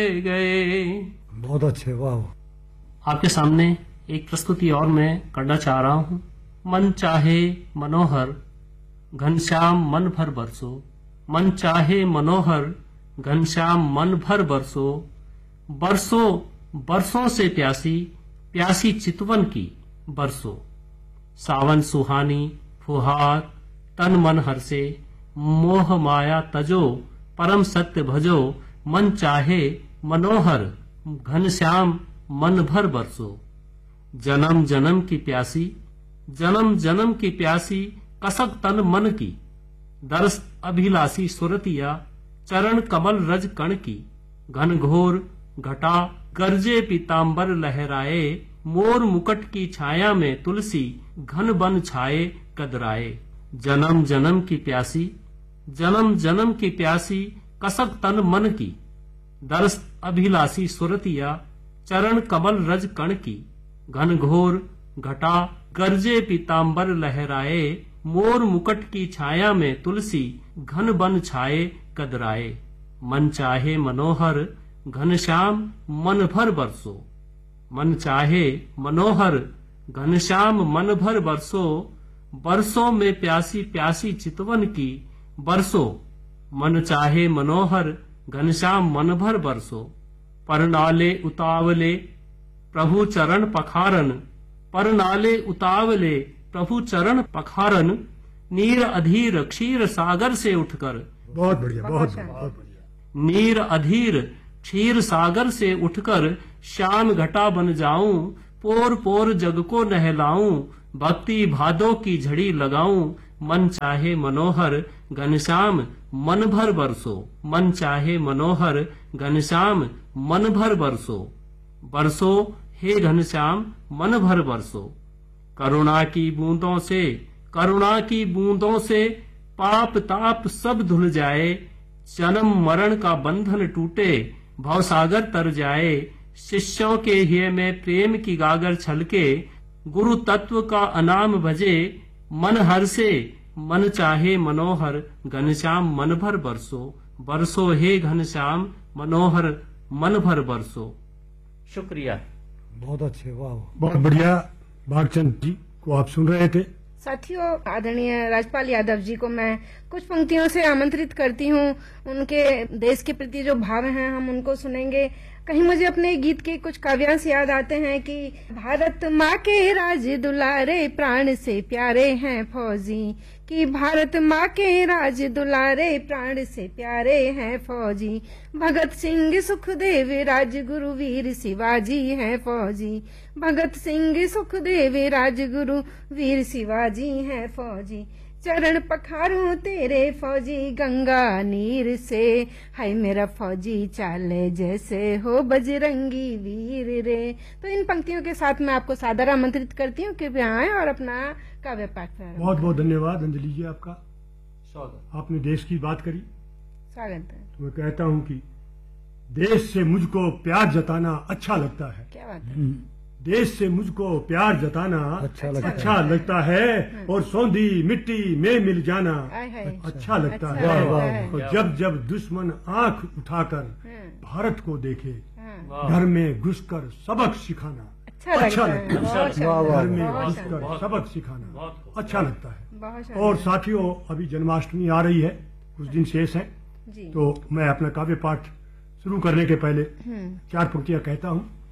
गए। बहुत अच्छे, वाह। आपके सामने एक प्रस्तुति और मैं करना चाह रहा हूँ। मन चाहे मनोहर घनश्याम मन भर बरसो, मन चाहे मनोहर घनश्याम मन भर बरसो, बरसों बरसों से प्यासी प्यासी चितवन की बरसो, सावन सुहानी फुहार तन मन हर्षे, मोह माया तजो परम सत्य भजो, मन चाहे मनोहर घनश्याम मन भर बरसो। जन्म जन्म की प्यासी जन्म जन्म की प्यासी कसक तन मन की, दरस अभिलाषी सुरतिया चरण कमल रज कण की, घनघोर घटा गरजे पीतांबर लहराए, मोर मुकुट की छाया में तुलसी घन बन छाए कदराए। जन्म जन्म की प्यासी जन्म जन्म की प्यासी कसक तन मन की, दरस अभिलाषी सुरतिया चरण कमल रज कण की, घनघोर घटा गरजे पीतांबर लहराए, मोर मुकुट की छाया में तुलसी घन बन छाए कदराए। मन चाहे मनोहर घनश्याम मन भर बरसो, मन चाहे मनोहर घनश्याम मन भर बरसो, बरसों में प्यासी प्यासी चितवन की बरसो, मन चाहे मनोहर घनश्याम मन भर बरसो। परनाले उतावले प्रभु चरण पखारन, परनाले उतावले प्रभु चरण पखारन, नीर अधीर क्षीर सागर से उठकर, बहुत बढ़िया, बहुत बढ़िया। नीर अधीर क्षीर सागर से उठकर श्याम घटा बन जाऊं, पोर पोर जग को नहलाऊं, भक्ति भादों की झड़ी लगाऊं, मन चाहे मनोहर घनश्याम मन भर बरसो, मन चाहे मनोहर घनश्याम मन भर बरसो, बरसो हे घनश्याम मन भर बरसो। करुणा की बूंदों से करुणा की बूंदों से पाप ताप सब धुल जाए, जन्म मरण का बंधन टूटे भवसागर तर जाए, शिष्यों के हिय में प्रेम की गागर छलके, गुरु तत्व का अनाम भजे, मन हर्षे मन चाहे मनोहर घनश्याम मन भर बरसो, बरसो हे घनश्याम मनोहर मन भर बरसो। शुक्रिया। बहुत अच्छे, वाह, बहुत बढ़िया। भागचंद जी को आप सुन रहे थे। साथियों, आदरणीय राजपाल यादव जी को मैं कुछ पंक्तियों से आमंत्रित करती हूँ। उनके देश के प्रति जो भाव हैं हम उनको सुनेंगे। कहीं मुझे अपने गीत के कुछ काव्यांश याद आते हैं कि भारत माँ के राज दुलारे प्राण से प्यारे हैं फौजी, कि भारत माँ के राज दुलारे प्राण से प्यारे हैं फौजी, भगत सिंह सुखदेव राजगुरु वीर शिवाजी हैं फौजी, भगत सिंह सुखदेव राजगुरु वीर शिवाजी हैं फौजी, चरण पखारूं तेरे फौजी गंगा नीर से, हाय मेरा फौजी चाले जैसे हो बजरंगी वीर रे। तो इन पंक्तियों के साथ मैं आपको सादर आमंत्रित करती हूँ कि वे आए और अपना काव्य पाठ करें। बहुत बहुत धन्यवाद अंजलि जी आपका। स्वागत। आपने देश की बात करी, स्वागत है। तो मैं कहता हूँ कि देश से मुझको प्यार जताना अच्छा लगता है। क्या बात है। देश से मुझको प्यार जताना अच्छा लगता है और सौंधी मिट्टी में मिल जाना अच्छा लगता है। और जब जब दुश्मन आंख उठाकर भारत को देखे, घर में घुसकर सबक सिखाना अच्छा लगता है। घर में घुसकर सबक सिखाना अच्छा लगता है। और साथियों, अभी जन्माष्टमी आ रही है, कुछ दिन शेष है, तो मैं अपना काव्य पाठ शुरू करने के पहले 4 पंक्तियां कहता हूँ।